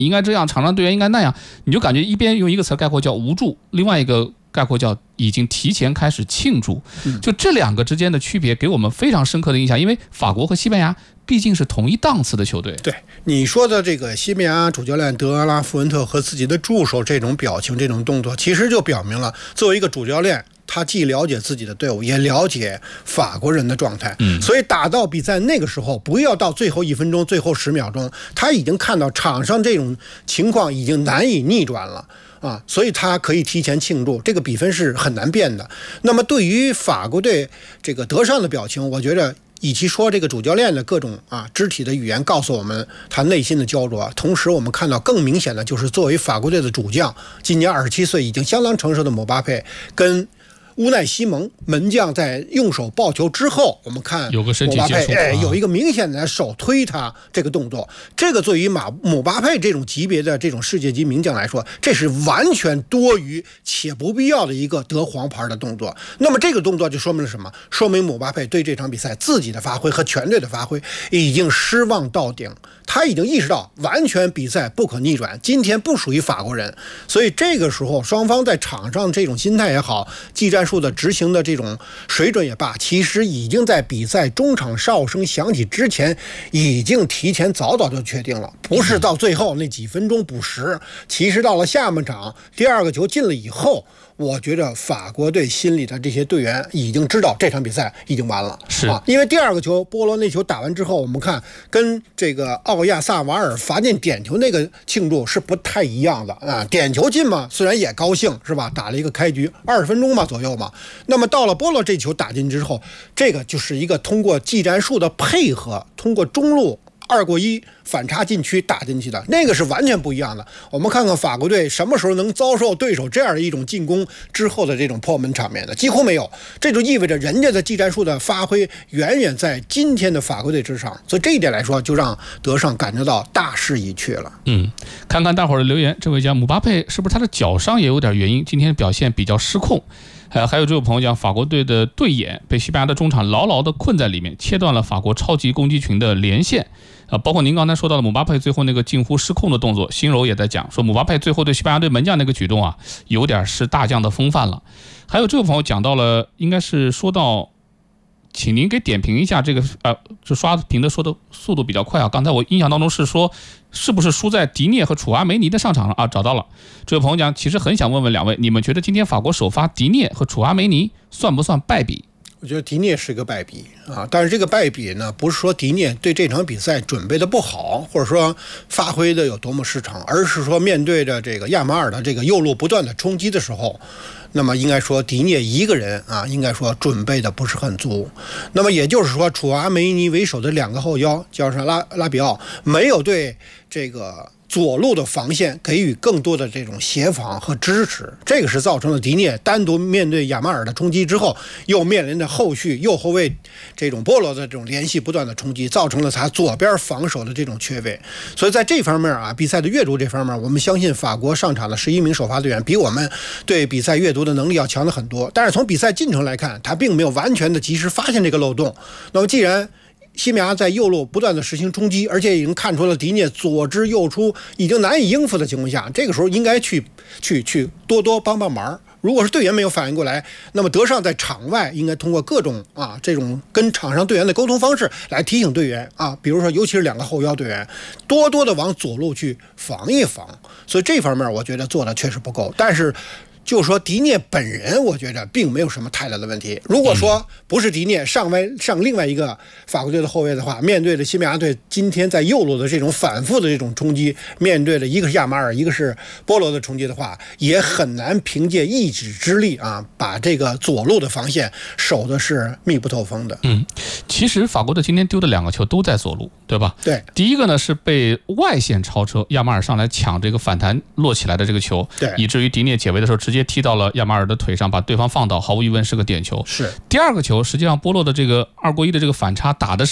应该这样，场上队员应该那样，你就感觉一边用一个词概括叫无助，另外一个概括叫已经提前开始庆祝。就这两个之间的区别给我们非常深刻的印象，因为法国和西班牙毕竟是同一档次的球队。 对你说的这个西班牙主教练德拉·富文特和自己的助手这种表情、这种动作，其实就表明了作为一个主教练，他既了解自己的队伍，也了解法国人的状态。所以打到比赛那个时候，不要到最后1分钟、最后10秒钟，他已经看到场上这种情况已经难以逆转了。所以他可以提前庆祝，这个比分是很难变的。那么对于法国队这个德尚的表情，我觉得与其说这个主教练的各种肢体的语言告诉我们他内心的焦灼，同时我们看到更明显的就是作为法国队的主将，今年27岁已经相当成熟的姆巴佩跟乌奈西蒙门将在用手抱球之后，我们看有个身体接触， 有一个明显的手推他这个动作，这个对于姆巴佩这种级别的这种世界级名将来说，这是完全多余且不必要的一个得黄牌的动作。那么这个动作就说明了什么？说明姆巴佩对这场比赛自己的发挥和全队的发挥已经失望到顶，他已经意识到完全比赛不可逆转，今天不属于法国人。所以这个时候双方在场上这种心态也好，技战术的执行的这种水准也罢，其实已经在比赛中场哨声响起之前已经提前早就确定了，不是到最后那几分钟补时。其实到了下半场第二个球进了以后，我觉得法国队心里的这些队员已经知道这场比赛已经完了，因为第二个球波罗那球打完之后，我们看跟这个奥亚萨瓦尔罚进点球那个庆祝是不太一样的点球进嘛，虽然也高兴是吧，打了一个开局20分钟嘛左右嘛。那么到了波罗这球打进之后，这个就是一个通过技战术的配合，通过中路2过1反插禁区打进去的，那个是完全不一样的。我们看看法国队什么时候能遭受对手这样的一种进攻之后的这种破门场面的，几乎没有。这就意味着人家的技战术的发挥远远在今天的法国队之上，所以这一点来说就让德尚感觉到大势已去了。 看看大伙儿的留言，这位讲姆巴佩是不是他的脚伤也有点原因，今天表现比较失控。还有这位朋友讲法国队的队眼被西班牙的中场牢牢地困在里面，切断了法国超级攻击群的连线。包括您刚才说到的姆巴佩最后那个近乎失控的动作，新柔也在讲说姆巴佩最后对西班牙队门将那个举动有点是大将的风范了。还有这位朋友讲到了，应该是说到，请您给点评一下这个这刷屏的说的速度比较快刚才我印象当中是说是不是输在迪涅和楚阿梅尼的上场了找到了。这位朋友讲，其实很想问问两位，你们觉得今天法国首发迪涅和楚阿梅尼算不算败笔？ 我觉得迪涅是个败笔但是这个败笔呢，不是说迪涅对这场比赛准备的不好，或者说发挥的有多么失常，而是说面对着这个亚马尔的这个右路不断的冲击的时候，那么应该说迪涅一个人应该说准备的不是很足。那么也就是说，楚阿梅尼为首的2个后腰加上拉比奥没有对这个左路的防线给予更多的这种协防和支持，这个是造成了迪涅单独面对亚马尔的冲击之后，又面临着后续右后卫这种波罗的这种联系不断的冲击，造成了他左边防守的这种缺位。所以在这方面比赛的阅读这方面，我们相信法国上场的11名首发队员比我们对比赛阅读的能力要强的很多。但是从比赛进程来看，他并没有完全的及时发现这个漏洞。那么既然西班牙在右路不断的实行冲击，而且已经看出了迪涅左支右出已经难以应付的情况下，这个时候应该去多帮忙。如果是队员没有反应过来，那么德尚在场外应该通过各种这种跟场上队员的沟通方式来提醒队员比如说尤其是2个后腰队员多的往左路去防一防。所以这方面我觉得做的确实不够。但是就说迪涅本人，我觉得并没有什么太大的问题。如果说不是迪涅上另外一个法国队的后卫的话，面对着西班牙队今天在右路的这种反复的这种冲击，面对着一个是亚马尔一个是波罗的冲击的话，也很难凭借一己之力把这个左路的防线守的是密不透风的。 其实法国队今天丢的2个球都在左路，对吧？ 对， 第一个呢是被外线超车，亚马尔上来抢这个反弹落起来的这个球， 对， 以至于迪涅解围的时候直接踢到了亚马尔的腿上，把对方放倒，毫无疑问是个点球。 是。 第二个球，实际上波洛的这个2过1的这个反差打的是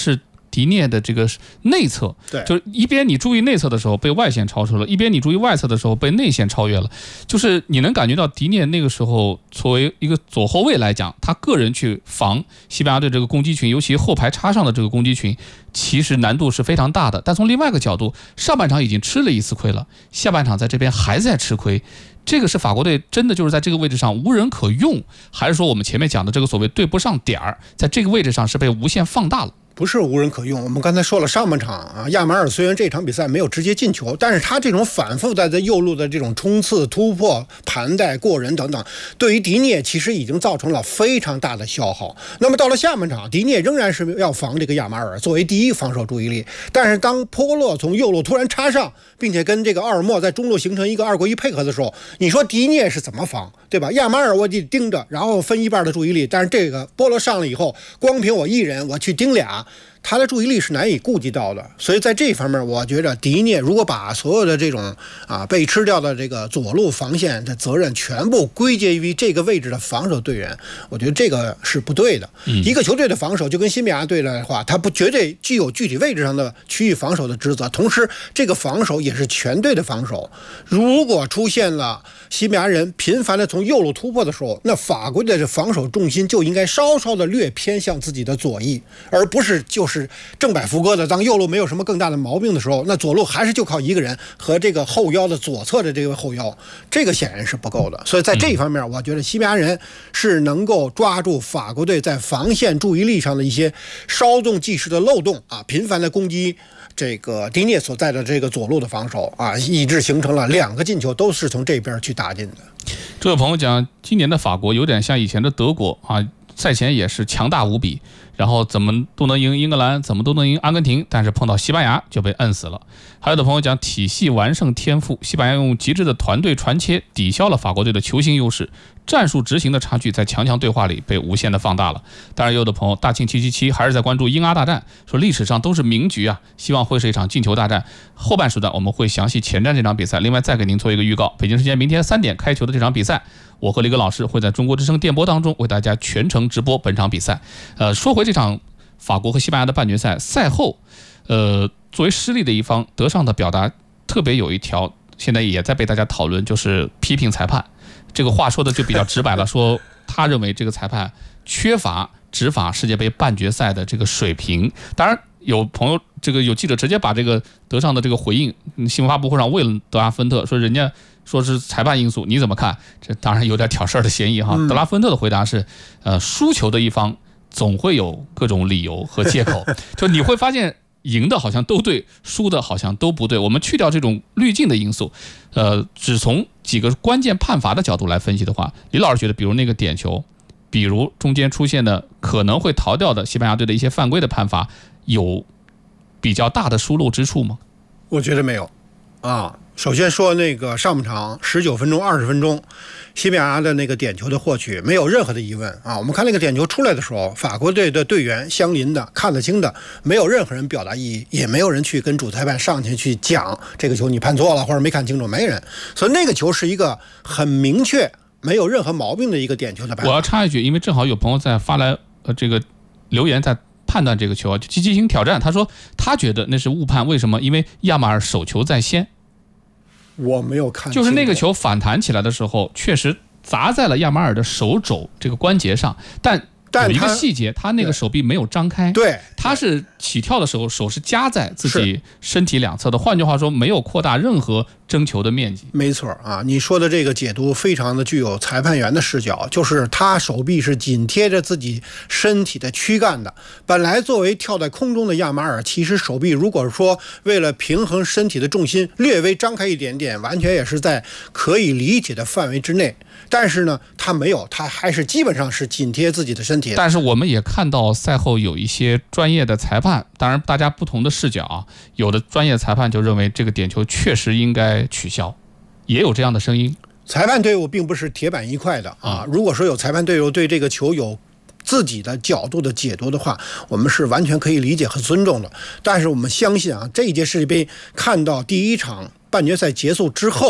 迪涅的这个内侧， 对， 就是一边你注意内侧的时候被外线超出了，一边你注意外侧的时候被内线超越了，就是你能感觉到迪涅那个时候作为一个左后卫来讲，他个人去防西班牙队这个攻击群，尤其后排插上的这个攻击群，其实难度是非常大的。但从另外一个角度，上半场已经吃了一次亏了，下半场在这边还在吃亏。这个是法国队真的就是在这个位置上无人可用，还是说我们前面讲的这个所谓对不上点儿，在这个位置上是被无限放大了？ 不是无人可用。我们刚才说了，上半场啊，亚马尔虽然这场比赛没有直接进球，但是他这种反复在右路的这种冲刺、突破、盘带、过人等等，对于迪涅其实已经造成了非常大的消耗。那么到了下半场，迪涅仍然是要防这个亚马尔作为第一防守注意力，但是当波洛从右路突然插上，并且跟这个奥尔莫在中路形成一个2过1配合的时候，你说迪涅是怎么防，对吧？亚马尔我得盯着，然后分一半的注意力，但是这个波洛上了以后，光凭我一人我去盯俩，他的注意力是难以顾及到的。所以在这方面，我觉得迪涅如果把所有的这种被吃掉的这个左路防线的责任全部归结于这个位置的防守队员，我觉得这个是不对的。一个球队的防守就跟西班牙队的话，他不绝对具有具体位置上的区域防守的职责，同时这个防守也是全队的防守。如果出现了西班牙人频繁的从右路突破的时候，那法国队的防守重心就应该稍稍的略偏向自己的左翼，而不是就是正摆副歌的。当右路没有什么更大的毛病的时候，那左路还是就靠一个人和这个后腰的左侧的这个后腰，这个显然是不够的。所以在这一方面，我觉得西班牙人是能够抓住法国队在防线注意力上的一些稍纵即逝的漏洞频繁的攻击这个迪涅所在的这个左路的防守以致形成了2个进球都是从这边去打进的。 这位朋友讲，今年的法国有点像以前的德国赛前也是强大无比，然后怎么都能赢英格兰，怎么都能赢阿根廷，但是碰到西班牙就被摁死了。还有的朋友讲体系完胜天赋，西班牙用极致的团队传切抵消了法国队的球星优势，战术执行的差距在强强对话里被无限的放大了。当然有的朋友大庆777还是在关注英阿大战，说历史上都是名局希望会是一场进球大战。后半时段我们会详细前瞻这场比赛，另外再给您做一个预告，北京时间明天3点开球的这场比赛，我和李哥老师会在中国之声电波当中为大家全程直播本场比赛。说回这场法国和西班牙的半决赛赛后，作为失利的一方，德尚的表达特别有一条，现在也在被大家讨论，就是批评裁判。这个话说的就比较直白了，说他认为这个裁判缺乏执法世界杯半决赛的这个水平。当然有朋友有记者直接把这个德尚的这个回应新闻发布会上问了德拉芬特，说人家说是裁判因素，你怎么看？这当然有点挑事儿的嫌疑德拉芬特的回答是输球的一方总会有各种理由和借口，就你会发现赢的好像都对，输的好像都不对。我们去掉这种滤镜的因素，只从几个关键判罚的角度来分析的话，李老师觉得，比如那个点球，比如中间出现的可能会逃掉的西班牙队的一些犯规的判罚，有比较大的疏漏之处吗？ 我觉得没有首先说那个上半场19分钟、20分钟，西班牙的那个点球的获取没有任何的疑问我们看那个点球出来的时候，法国队的队员相邻的看得清的，没有任何人表达异议，也没有人去跟主裁判上去讲这个球你判错了或者没看清楚，没人。所以那个球是一个很明确没有任何毛病的一个点球的判罚。 我要插一句，因为正好有朋友在发来这个留言在判断这个球积极性挑战，他说他觉得那是误判，为什么？因为亚马尔手球在先。 我没有看， 就是那个球反弹起来的时候，确实砸在了亚马尔的手肘这个关节上，但有一个细节，他那个手臂没有张开， 对， 他是起跳的时候手是夹在自己身体两侧的，换句话说，没有扩大任何争球的面积。 没错你说的这个解读非常的具有裁判员的视角，就是他手臂是紧贴着自己身体的躯干的。本来作为跳在空中的亚马尔，其实手臂如果说为了平衡身体的重心略微张开一点点，完全也是在可以理解的范围之内。但是呢，他没有，他还是基本上是紧贴自己的身体。 但是我们也看到赛后有一些专业的裁判，当然大家不同的视角有的专业裁判就认为这个点球确实应该取消，也有这样的声音。 裁判队伍并不是铁板一块的如果说有裁判队伍对这个球有自己的角度的解读的话，我们是完全可以理解和尊重的。但是我们相信这一届世界杯看到第一场半决赛结束之后，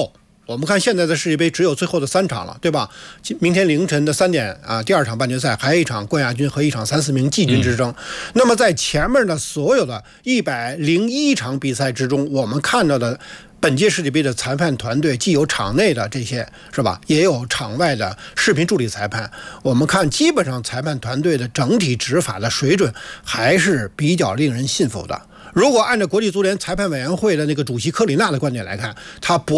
我们看现在的世界杯只有最后的3场了，对吧？明天凌晨的3点啊，第2场半决赛还有一场冠亚军和一场3、4名季军之争。那么在前面的所有的101场比赛之中，我们看到的本届世界杯的裁判团队既有场内的这些是吧，也有场外的视频助理裁判。我们看基本上裁判团队的整体执法的水准还是比较令人信服的。如果按照国际足联裁判委员会的那个主席科里纳的观点来看，他不